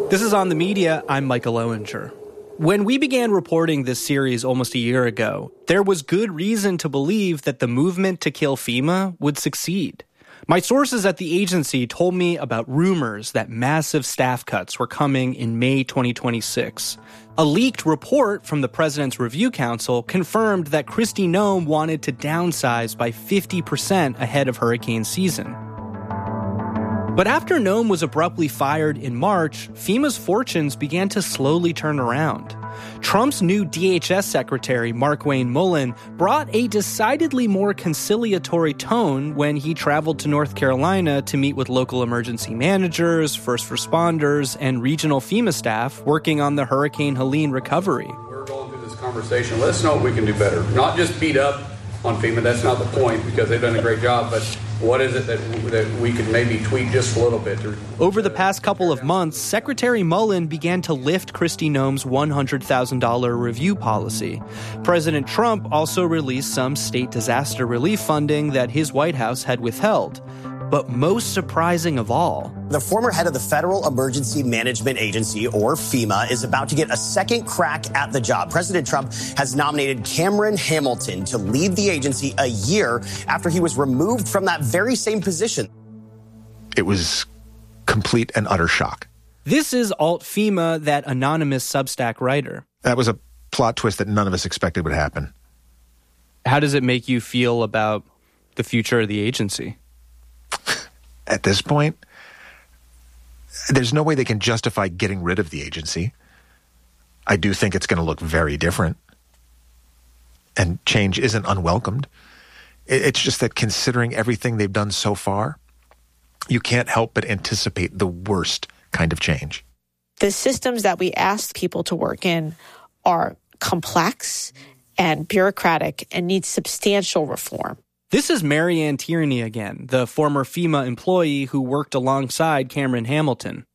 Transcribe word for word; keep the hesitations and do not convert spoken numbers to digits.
This is On the Media. I'm Michael Owinger. When we began reporting this series almost a year ago, there was good reason to believe that the movement to kill FEMA would succeed. My sources at the agency told me about rumors that massive staff cuts were coming in May twenty twenty-six. A leaked report from the President's Review Council confirmed that Kristi Noem wanted to downsize by fifty percent ahead of hurricane season. But after Noem was abruptly fired in March, FEMA's fortunes began to slowly turn around. Trump's new D H S secretary, Markwayne Mullin, brought a decidedly more conciliatory tone when he traveled to North Carolina to meet with local emergency managers, first responders, and regional FEMA staff working on the Hurricane Helene recovery. We're going through this conversation. Let us know what we can do better. Not just beat up on FEMA. That's not the point, because they've done a great job, but what is it that that we could maybe tweak just a little bit? Over the past couple of months, Secretary Mullin began to lift Kristi Noem's one hundred thousand dollars review policy. President Trump also released some state disaster relief funding that his White House had withheld. But most surprising of all, the former head of the Federal Emergency Management Agency, or FEMA, is about to get a second crack at the job. President Trump has nominated Cameron Hamilton to lead the agency a year after he was removed from that very same position. It was complete and utter shock. This is Alt FEMA, that anonymous Substack writer. That was a plot twist that none of us expected would happen. How does it make you feel about the future of the agency? At this point, there's no way they can justify getting rid of the agency. I do think it's going to look very different. And change isn't unwelcomed. It's just that considering everything they've done so far, you can't help but anticipate the worst kind of change. The systems that we ask people to work in are complex and bureaucratic and need substantial reform. This is Mary Ann Tierney again, the former FEMA employee who worked alongside Cameron Hamilton.